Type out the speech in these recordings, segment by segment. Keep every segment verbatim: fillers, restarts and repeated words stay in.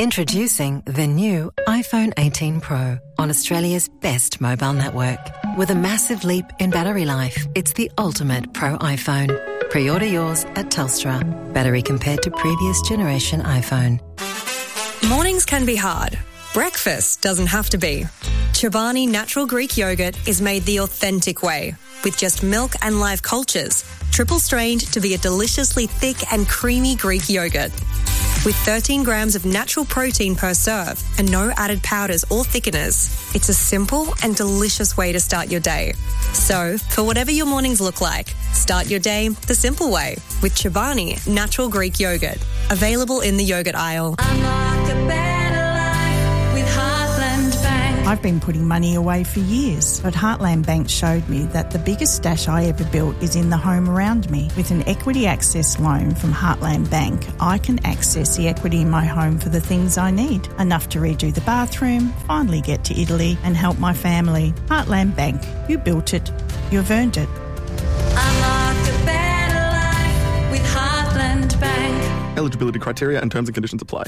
Introducing the new iPhone eighteen Pro on Australia's best mobile network. With a massive leap in battery life, it's the ultimate Pro iPhone. Pre-order yours at Telstra. Battery compared to previous generation iPhone. Mornings can be hard. Breakfast doesn't have to be. Chobani Natural Greek Yogurt is made the authentic way, with just milk and live cultures, triple strained to be a deliciously thick and creamy Greek yogurt. With thirteen grams of natural protein per serve and no added powders or thickeners, it's a simple and delicious way to start your day. So, for whatever your mornings look like, start your day the simple way with Chobani Natural Greek Yogurt. Available in the yogurt aisle. Unlock a better life with Heartland Bank. I've been putting money away for years, but Heartland Bank showed me that the biggest stash I ever built is in the home around me. With an equity access loan from Heartland Bank, I can access the equity in my home for the things I need. Enough to redo the bathroom, finally get to Italy and help my family. Heartland Bank, you built it, you've earned it. Unlock a better life with Heartland Bank. Eligibility criteria and terms and conditions apply.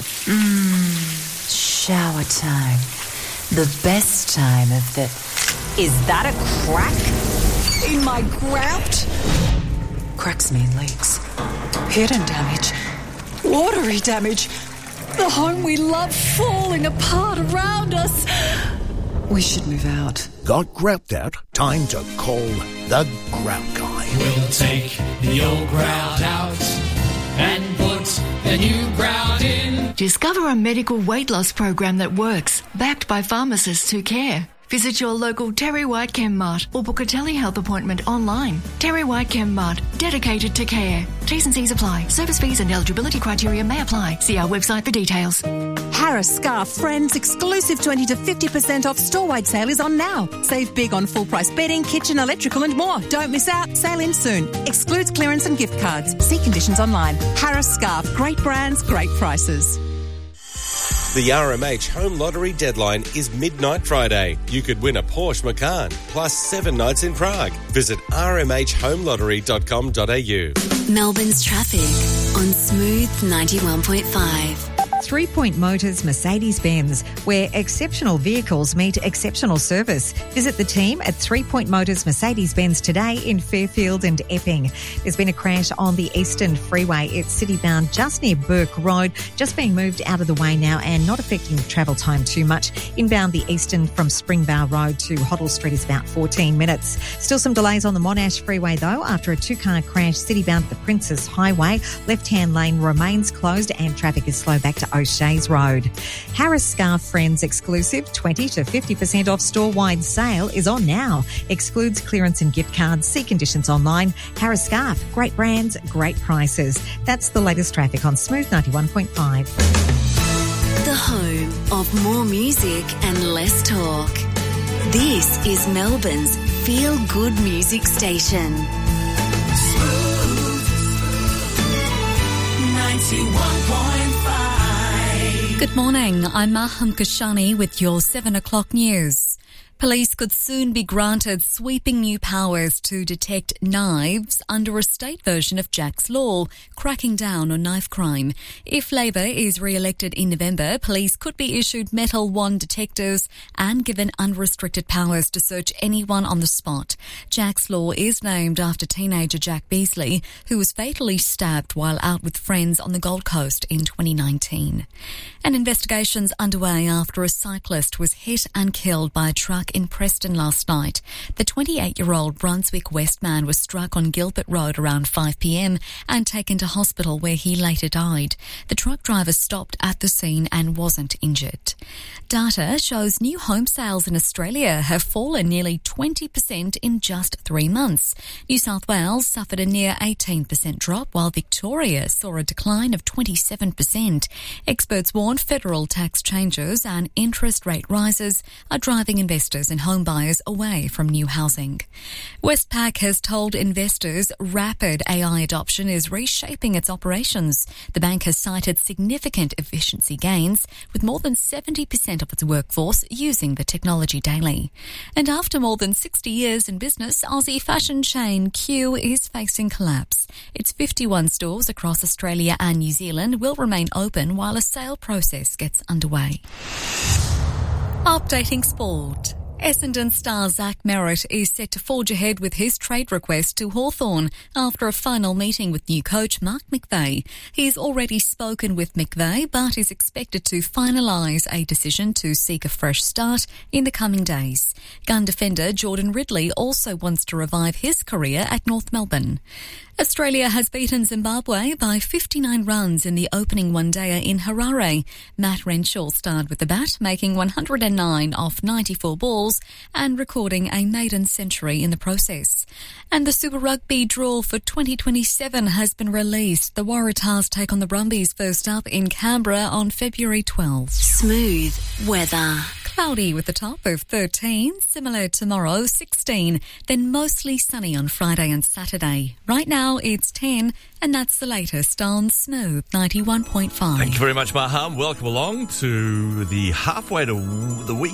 Mmm, shower time. The best time of the... Is that a crack in my grout? Cracks mean leaks. Hidden damage. Watery damage. The home we love falling apart around us. We should move out. Got grout out? Time to call the Grout Guy. We'll take the old grout out and put the new grout in. Discover a medical weight loss program that works, backed by pharmacists who care. Visit your local Terry White Chem Mart or book a telehealth appointment online. Terry White Chem Mart, dedicated to care. T's and C's apply. Service fees and eligibility criteria may apply. See our website for details. Harris Scarf Friends exclusive twenty to fifty percent off store-wide sale is on now. Save big on full-price bedding, kitchen, electrical and more. Don't miss out. Sale ends soon. Excludes clearance and gift cards. See conditions online. Harris Scarf. Great brands, great prices. The R M H Home Lottery deadline is midnight Friday. You could win a Porsche Macan plus seven nights in Prague. Visit r m h home lottery dot com dot a u. Melbourne's traffic on Smooth ninety-one point five. Three Point Motors Mercedes-Benz, where exceptional vehicles meet exceptional service. Visit the team at Three Point Motors Mercedes-Benz today in Fairfield and Epping. There's been a crash on the Eastern Freeway. It's city-bound just near Burke Road, just being moved out of the way now and not affecting travel time too much. Inbound the Eastern from Springvale Road to Hoddle Street is about fourteen minutes. Still some delays on the Monash Freeway though after a two-car crash city-bound at the Princess Highway. Left-hand lane remains closed and traffic is slow back to O'Shea's Road. Harris Scarf Friends exclusive twenty to fifty percent off store-wide sale is on now. Excludes clearance and gift cards. See conditions online. Harris Scarf, great brands, great prices. That's the latest traffic on Smooth ninety-one point five. The home of more music and less talk. This is Melbourne's feel-good music station. Smooth ninety-one point five. Good morning, I'm Maham Kashani with your seven o'clock news. Police could soon be granted sweeping new powers to detect knives under a state version of Jack's Law, cracking down on knife crime. If Labor is re-elected in November, police could be issued Metal One detectors and given unrestricted powers to search anyone on the spot. Jack's Law is named after teenager Jack Beasley, who was fatally stabbed while out with friends on the Gold Coast in twenty nineteen. An investigation's underway after a cyclist was hit and killed by a truck in Preston last night. The twenty-eight-year-old Brunswick West man was struck on Gilbert Road around five p.m. and taken to hospital where he later died. The truck driver stopped at the scene and wasn't injured. Data shows new home sales in Australia have fallen nearly twenty percent in just three months. New South Wales suffered a near eighteen percent drop, while Victoria saw a decline of twenty-seven percent. Experts warn federal tax changes and interest rate rises are driving investors investors and home buyers away from new housing. Westpac has told investors rapid A I adoption is reshaping its operations. The bank has cited significant efficiency gains, with more than seventy percent of its workforce using the technology daily. And after more than sixty years in business, Aussie fashion chain Q is facing collapse. Its fifty-one stores across Australia and New Zealand will remain open while a sale process gets underway. Updating sport. Essendon star Zach Merritt is set to forge ahead with his trade request to Hawthorn after a final meeting with new coach Mark McVeigh. He's already spoken with McVeigh but is expected to finalise a decision to seek a fresh start in the coming days. Gun defender Jordan Ridley also wants to revive his career at North Melbourne. Australia has beaten Zimbabwe by fifty-nine runs in the opening one-dayer in Harare. Matt Renshaw starred with the bat, making one hundred nine off ninety-four balls and recording a maiden century in the process. And the Super Rugby draw for twenty twenty-seven has been released. The Waratahs take on the Brumbies first up in Canberra on February twelfth. Smooth weather. Cloudy with a top of thirteen, similar tomorrow, sixteen, then mostly sunny on Friday and Saturday. Right now it's ten, and that's the latest on Smooth ninety-one point five. Thank you very much, Maham. Welcome along to the halfway to the week